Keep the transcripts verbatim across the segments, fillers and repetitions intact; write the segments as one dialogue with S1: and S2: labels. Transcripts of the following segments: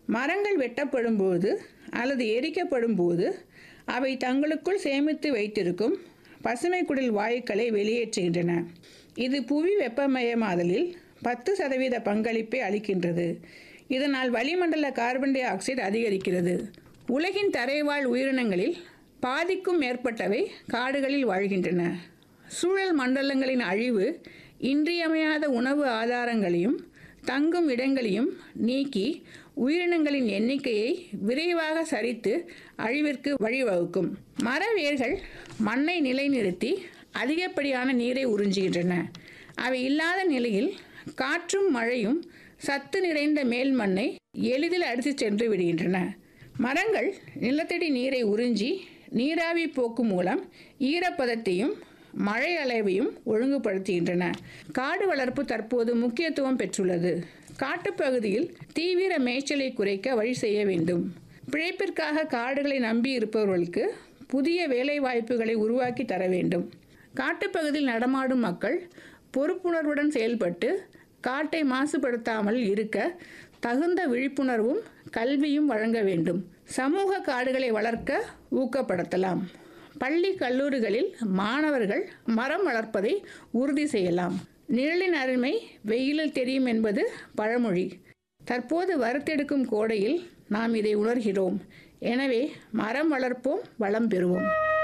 S1: மரங்கள் வெட்டப்படும் போது அல்லது எரிக்கப்படும் போது அவை தங்களுக்குள் சேமித்து வைத்திருக்கும் பசுமை குடில் வாயுக்களை வெளியேற்றுகின்றன. இது புவி வெப்பமயமாதலில் பத்து சதவீத பங்களிப்பை அளிக்கின்றது. இதனால் வளிமண்டல கார்பன் டை ஆக்சைடு அதிகரிக்கிறது. உலகின் தரைவாழ் உயிரினங்களில் பாதிக்கும் மேற்பட்டவை காடுகளில் வாழ்கின்றன. சூழல் மண்டலங்களின் அழிவு இன்றியமையாத உணவு ஆதாரங்களையும் தங்கும் இடங்களையும் நீக்கி உயிரினங்களின் எண்ணிக்கையை விரைவாக சரித்து அழிவிற்கு வழிவகுக்கும். மர வேர்கள் மண்ணை நிலைநிறுத்தி அதிகப்படியான நீரை உறிஞ்சுகின்றன. அவை இல்லாத நிலையில் காற்றும் மழையும் சத்து நிறைந்த மேல் மண்ணை எளிதில் அடித்துச் சென்று விடுகின்றன. மரங்கள் நிலத்தடி நீரை உறிஞ்சி நீராவி போக்கு மூலம் ஈரப்பதத்தையும் மழை அளவையும் ஒழுங்குபடுத்துகின்றன. காடு வளர்ப்பு தற்போது முக்கியத்துவம் பெற்றுள்ளது. காட்டுப்பகுதியில் தீவிர மேய்ச்சலை குறைக்க வழி செய்ய வேண்டும். பிழைப்பிற்காக காடுகளை நம்பி இருப்பவர்களுக்கு புதிய வேலைவாய்ப்புகளை உருவாக்கி தர வேண்டும். காட்டுப்பகுதியில் நடமாடும் மக்கள் பொறுப்புணர்வுடன் செயல்பட்டு காட்டை மாசுபடுத்தாமல் இருக்க தகுந்த விழிப்புணர்வும் கல்வியும் வழங்க வேண்டும். சமூக காடுகளை வளர்க்க ஊக்கப்படுத்தலாம். பள்ளி கல்லூரிகளில் மாணவர்கள் மரம் வளர்ப்பதை உறுதி செய்யலாம். நிழலின் அருமை வெயிலில் தெரியும் என்பது பழமொழி. தற்போது வறுத்தெடுக்கும் கோடையில் நாம் இதை உணர்கிறோம். எனவே மரம் வளர்ப்போம், வளம் பெறுவோம்.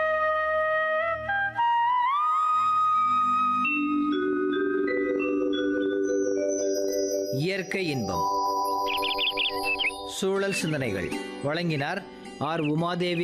S2: இயற்கை இன்பம். சூழல் சிந்தனைகள் வழங்கினார் ஆர் உமாதேவி